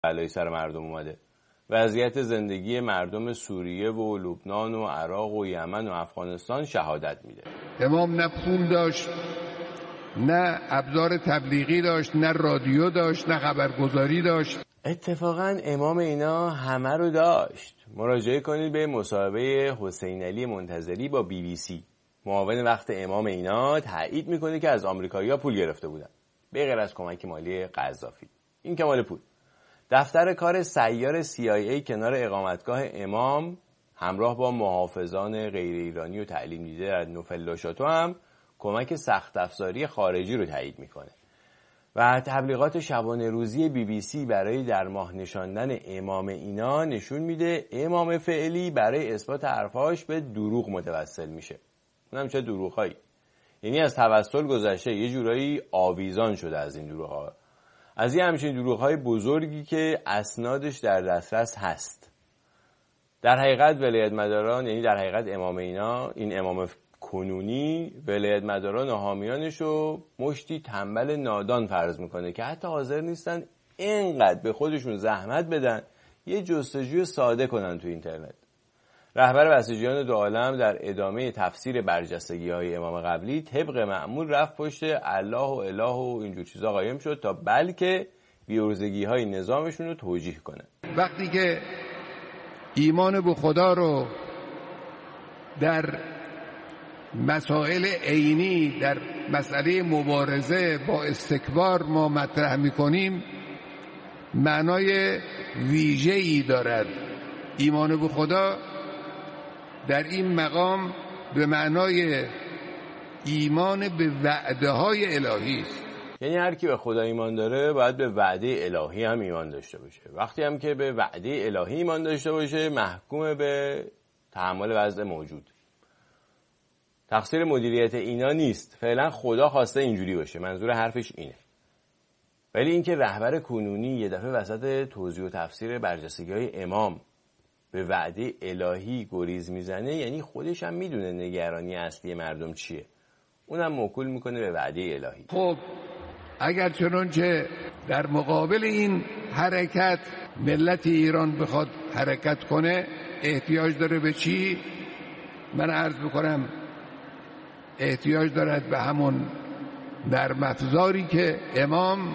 بلایی سر مردم اومده. وضعیت زندگی مردم سوریه و لبنان و عراق و یمن و افغانستان شهادت میده. امام نه پول داشت، نه ابزار تبلیغی داشت، نه رادیو داشت، نه خبرگزاری داشت. اتفاقا امام اینا همه رو داشت. مراجعه کنید به مصاحبه حسین علی منتظری با BBC. معاون وقت امام اینا تایید میکنه که از آمریکایی‌ها پول گرفته بودن، به غیر از کمک مالی قذافی. این که مال پول. دفتر کار سیار CIA کنار اقامتگاه امام همراه با محافظان غیر ایرانی و تعلیم دیده در نوفل شاتو هم کمک سخت افزاری خارجی رو تایید میکنه. و تبلیغات شبانه روزی BBC برای در ماه نشاندن امام اینا نشون میده امام فعلی برای اثبات حرفاش به دروغ متوسل میشه. اونم چه دروغایی؟ یعنی از توسل گذشته، یه جورایی آویزان شده از این دروغ‌ها. از این همچین دروغ‌های بزرگی که اسنادش در دسترس هست. در حقیقت ولایت مداران، یعنی در حقیقت امام اینا، این امام کنونی، ولایت مداران و حامیانشو مشتی تنبل نادان فرض میکنه که حتی حاضر نیستن اینقدر به خودشون زحمت بدن یه جستجوی ساده کنن تو اینترنت. رهبر بسیجیان دو عالم در ادامه تفسیر برجستگی‌های امام قبلی طبق معمول رفت پشت الله و اله و اینجور چیزا قایم شد تا بلکه بیورزگی‌های نظامشون رو توجیه کنه. وقتی که ایمان به خدا رو در مسائل عینی، در مسئله مبارزه با استکبار ما مطرح می‌کنیم، معنای ویژه‌ای دارد. ایمان به خدا در این مقام به معنای ایمان به وعده های الهی است. یعنی هر کی به خدا ایمان داره باید به وعده الهی هم ایمان داشته باشه. وقتی هم که به وعده الهی ایمان داشته باشه محکوم به تحمل وضع موجود. تقصیر مدیریت اینا نیست، فعلا خدا خواسته اینجوری باشه، منظور حرفش اینه. ولی اینکه رهبر کنونی یه دفعه وسط توضیح و تفسیر برجستگی‌های امام به وعده الهی گریز میزنه، یعنی خودش هم میدونه نگرانی اصلی مردم چیه، اونم موکول میکنه به وعده الهی. خب اگر چنانچه در مقابل این حرکت ملت ایران بخواد حرکت کنه احتیاج داره به چی؟ من عرض بکنم احتیاج دارد به همون نرم افزاری که امام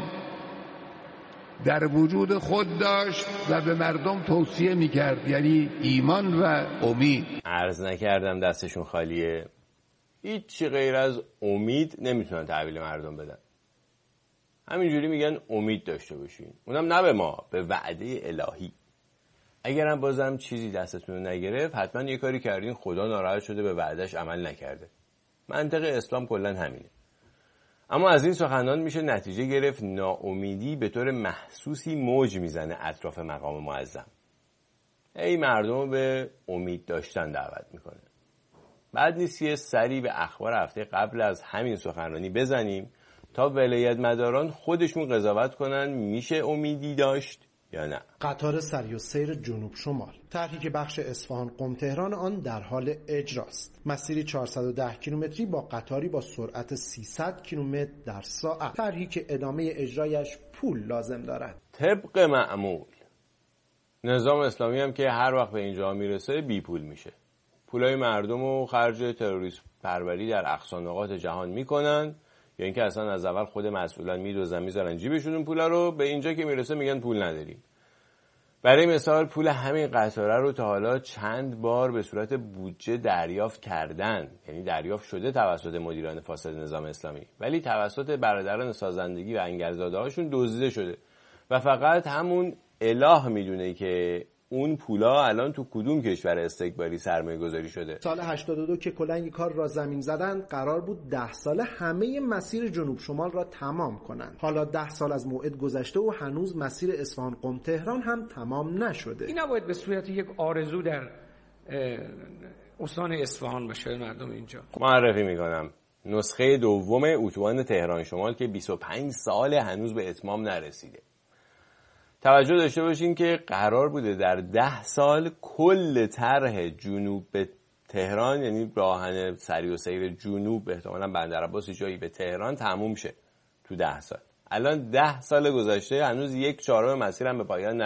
در وجود خود داشت و به مردم توصیه میکرد، یعنی ایمان و امید. عرض نکردم دستشون خالیه، هیچی غیر از امید نمیتونن تحویل مردم بدن. همینجوری میگن امید داشته باشین، اونم نه به ما، به وعده الهی. اگرم بازم چیزی دستتون رو نگرفت حتما یه کاری کردین خدا ناراحت شده به وعدش عمل نکرده. منطق اسلام کلا همینه. اما از این سخنان میشه نتیجه گرفت ناامیدی به طور محسوسی موج میزنه اطراف مقام معظم. ای مردم به امید داشتن دعوت میکنه. بعد نیست یه سری به اخبار هفته قبل از همین سخنرانی بزنیم تا ولایت مداران خودشون قضاوت کنن میشه امیدی داشت یا نه. قطار سری و سیر جنوب شمال، طرحی که بخش اصفهان قم تهران آن در حال اجراست. مسیری 410 کیلومتری با قطاری با سرعت 300 کیلومتر در ساعت. طرحی که ادامه اجرایش پول لازم دارد. طبق معمول نظام اسلامی هم که هر وقت به اینجا میرسه بی پول میشه. پولای مردم رو خرج تروریسم پروری در اقصا نقاط جهان میکنن، یا اینکه اصلا از اول خود مسئولان میدوزن میذارن جیبشون اون پولا رو، به اینجا که میرسه میگن پول نداریم. برای مثال پول همین قطاره رو تا حالا چند بار به صورت بودجه دریافت کردن، یعنی دریافت شده توسط مدیران فاسد نظام اسلامی، ولی توسط برادران سازندگی و انگلزاده هاشون دزدیده شده و فقط همون اله میدونه که اون پولا الان تو کدوم کشور استکباری سرمایه گذاری شده. سال 82 که کلنگ کار را زمین زدن قرار بود 10 ساله همه مسیر جنوب شمال را تمام کنند. حالا 10 سال از موعد گذشته و هنوز مسیر اصفهان قم تهران هم تمام نشده. این نباید به صورت یک آرزو در استان اصفهان باشه. مردم اینجا معرفی میکنم نسخه دوم اتوبان تهران شمال که 25 سال هنوز به اتمام نرسیده. توجه داشته باشین که قرار بوده در 10 سال کل طرح جنوب به تهران، یعنی راهن سری و سیر جنوب به احتمالاً بندر عباس جایی به تهران تموم شه تو 10 سال. الان 10 سال گذشته هنوز 1/4 مسیر هم به پایان